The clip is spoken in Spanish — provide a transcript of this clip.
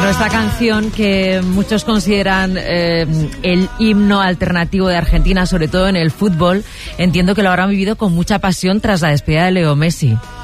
Bueno, esta canción que muchos consideran el himno alternativo de Argentina, sobre todo en el fútbol, entiendo que lo habrán vivido con mucha pasión tras la despedida de Leo Messi.